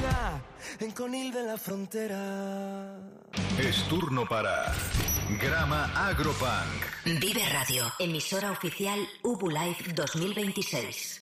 Barcelona, en Conil de la Frontera. Es turno para Grama Agropunk. Vive Radio, emisora oficial UbuLife 2026.